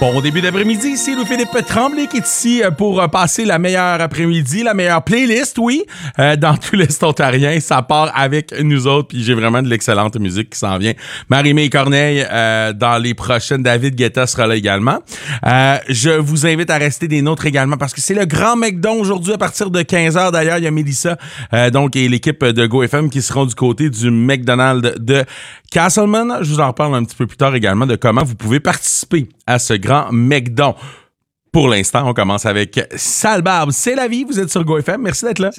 Bon début d'après-midi, c'est Louis-Philippe Tremblay qui est ici pour passer la meilleure après-midi, la meilleure playlist, oui, dans tout l'Est ontarien. Ça part avec nous autres, puis j'ai vraiment de l'excellente musique qui s'en vient. Marie-Mé Corneille, dans les prochaines, David Guetta sera là également. Je vous invite à rester des nôtres également parce que c'est le grand McDon aujourd'hui à partir de 15h. D'ailleurs, il y a Mélissa et l'équipe de GoFM qui seront du côté du McDonald's de Castleman. Je vous en reparle un petit peu plus tard également de comment vous pouvez participer à ce grand McDon. Pour l'instant, on commence avec Sale Barbe. C'est la vie, vous êtes sur GoFM. Merci d'être là.